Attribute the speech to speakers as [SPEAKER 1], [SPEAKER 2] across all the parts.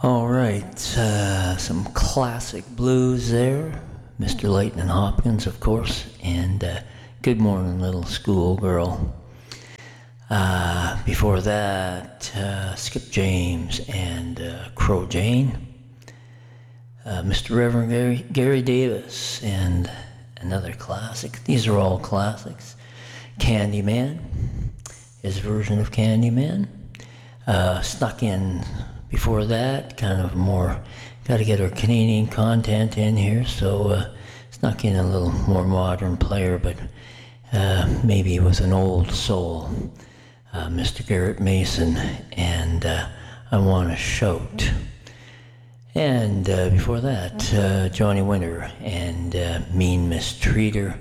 [SPEAKER 1] All right, some classic blues there. Mr. Lightnin' Hopkins, of course, and Good Morning Little Schoolgirl. Before that, Skip James and Crow Jane. Mr. Reverend Gary Davis and another classic. These are all classics. Candyman, his version of Candyman. Snuck in before that, kind of more, got to get our Canadian content in here, so snuck in a little more modern player, but maybe with an old soul. Mr. Garrett Mason and I Want to Shout. And before that, Johnny Winter and Mean Mistreater.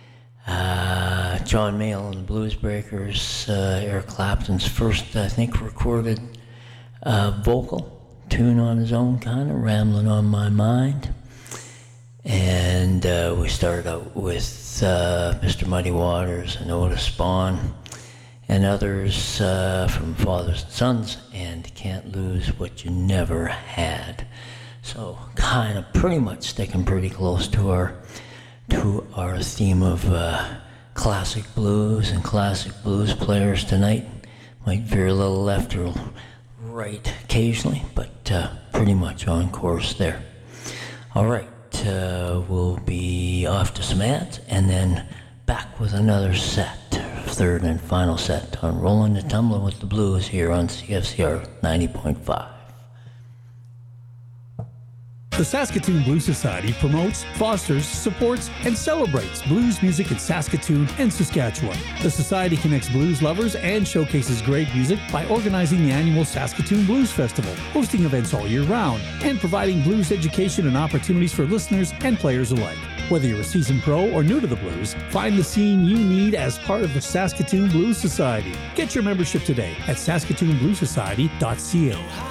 [SPEAKER 1] John Mayall and the Blues Breakers, Eric Clapton's first, I think, recorded vocal tune on his own, kind of Rambling on My Mind. And we started out with Mr. Muddy Waters and Otis Spawn and others from Fathers and Sons and Can't Lose What You Never Had. So kind of pretty much sticking pretty close to our theme of classic blues and classic blues players tonight. Might veer a little left or right occasionally, but pretty much on course there. All right, we'll be off to some ads and then back with another set, third and final set on Rolling and Tumbling with the Blues here on CFCR 90.5.
[SPEAKER 2] The Saskatoon Blues Society promotes, fosters, supports, and celebrates blues music in Saskatoon and Saskatchewan. The Society connects blues lovers and showcases great music by organizing the annual Saskatoon Blues Festival, hosting events all year round, and providing blues education and opportunities for listeners and players alike. Whether you're a seasoned pro or new to the blues, find the scene you need as part of the Saskatoon Blues Society. Get your membership today at saskatoonbluesociety.ca.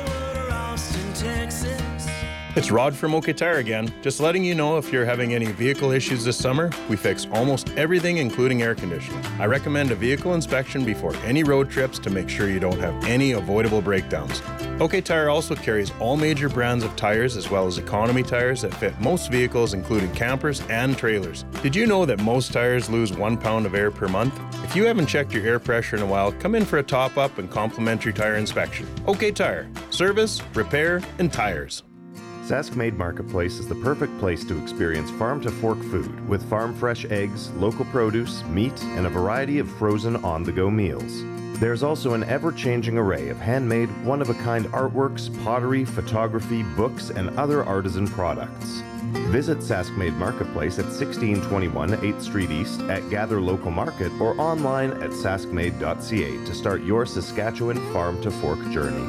[SPEAKER 3] It's Rod from OK Tire again. Just letting you know if you're having any vehicle issues this summer, we fix almost everything including air conditioning. I recommend a vehicle inspection before any road trips to make sure you don't have any avoidable breakdowns. OK Tire also carries all major brands of tires as well as economy tires that fit most vehicles including campers and trailers. Did you know that most tires lose 1 pound of air per month? If you haven't checked your air pressure in a while, come in for a top-up and complimentary tire inspection. OK Tire. Service, repair, and tires.
[SPEAKER 4] Saskmade Marketplace is the perfect place to experience farm-to-fork food with farm-fresh eggs, local produce, meat, and a variety of frozen on-the-go meals. There's also an ever-changing array of handmade, one-of-a-kind artworks, pottery, photography, books, and other artisan products. Visit Saskmade Marketplace at 1621 8th Street East at Gather Local Market or online at saskmade.ca to start your Saskatchewan farm-to-fork journey.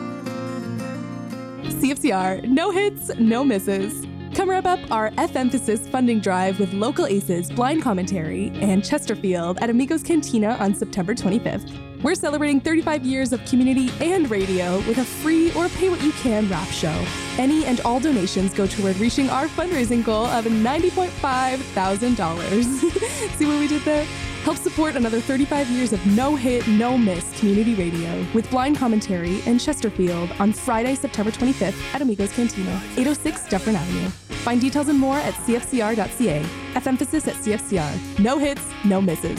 [SPEAKER 5] CFCR, no hits, no misses. Come wrap up our F-Emphasis funding drive with local aces, Blind Commentary, and Chesterfield at Amigos Cantina on September 25th. We're celebrating 35 years of community and radio with a free or pay-what-you-can rap show. Any and all donations go toward reaching our fundraising goal of $90.5 thousand. See what we did there? Help support another 35 years of no-hit, no-miss community radio with Blind Commentary and Chesterfield on Friday, September 25th at Amigos Cantina, 806 Dufferin Avenue. Find details and more at cfcr.ca. F-Emphasis at CFCR. No hits, no misses.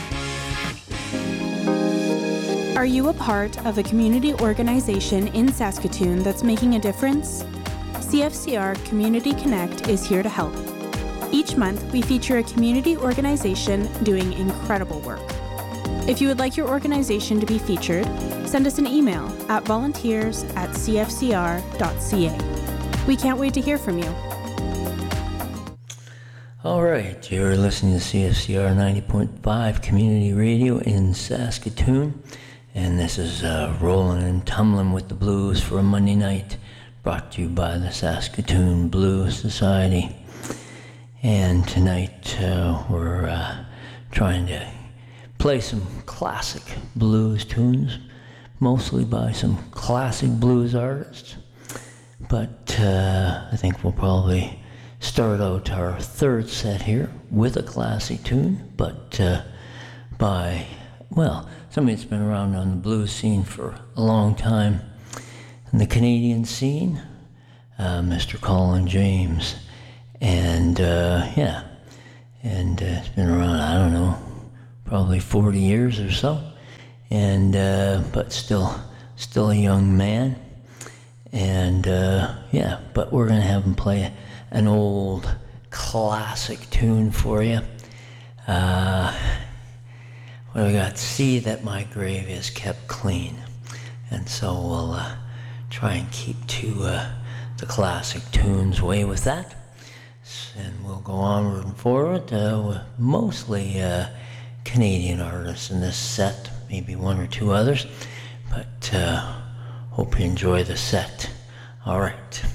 [SPEAKER 6] Are you a part of a community organization in Saskatoon that's making a difference? CFCR Community Connect is here to help. Each month, we feature a community organization doing incredible work. If you would like your organization to be featured, send us an email at volunteers@cfcr.ca. We can't wait to hear from you.
[SPEAKER 1] All right, you're listening to CFCR 90.5 Community Radio in Saskatoon, and this is Rolling and Tumbling with the Blues for a Monday night, brought to you by the Saskatoon Blues Society. And tonight we're trying to play some classic blues tunes, mostly by some classic blues artists. But I think we'll probably start out our third set here with a classic tune, but by, well, somebody that's been around on the blues scene for a long time. in the Canadian scene, Mr. Colin James. And it's been around, I don't know, probably 40 years or so. And but still a young man. And but we're gonna have him play an old classic tune for you. What do we got? See That My Grave Is Kept Clean. And so we'll try and keep to the classic tunes way with that. And we'll go onward and forward with mostly Canadian artists in this set, maybe one or two others. But hope you enjoy the set. All right.